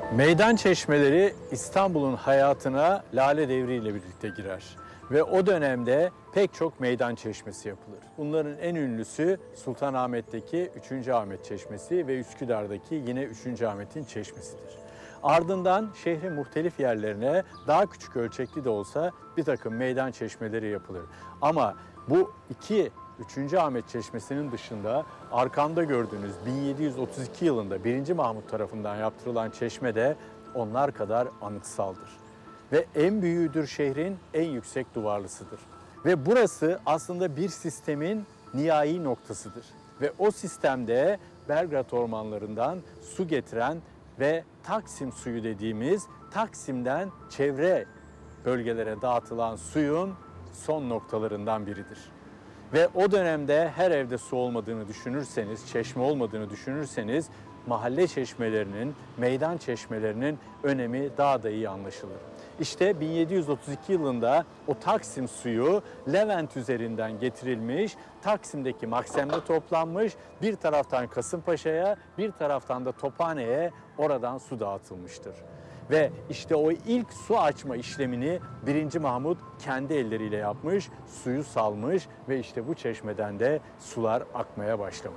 Meydan çeşmeleri İstanbul'un hayatına Lale Devri ile birlikte girer. Ve o dönemde pek çok meydan çeşmesi yapılır. Bunların en ünlüsü Sultanahmet'teki 3. Ahmet Çeşmesi ve Üsküdar'daki yine 3. Ahmet'in çeşmesidir. Ardından şehrin muhtelif yerlerine daha küçük ölçekli de olsa bir takım meydan çeşmeleri yapılır. Ama bu 3. Ahmet Çeşmesi'nin dışında arkamda gördüğünüz 1732 yılında 1. Mahmut tarafından yaptırılan çeşme de onlar kadar anıtsaldır. Ve en büyüğüdür, şehrin en yüksek duvarlısıdır. Ve burası aslında bir sistemin nihai noktasıdır. Ve o sistemde Belgrad ormanlarından su getiren ve Taksim suyu dediğimiz Taksim'den çevre bölgelere dağıtılan suyun son noktalarından biridir. Ve o dönemde her evde su olmadığını düşünürseniz, çeşme olmadığını düşünürseniz mahalle çeşmelerinin, meydan çeşmelerinin önemi daha da iyi anlaşılır. İşte 1732 yılında o Taksim suyu Levent üzerinden getirilmiş, Taksim'deki Maksem'de toplanmış, bir taraftan Kasımpaşa'ya, bir taraftan da Tophane'ye oradan su dağıtılmıştır. Ve işte o ilk su açma işlemini 1. Mahmut kendi elleriyle yapmış, suyu salmış ve işte bu çeşmeden de sular akmaya başlamış.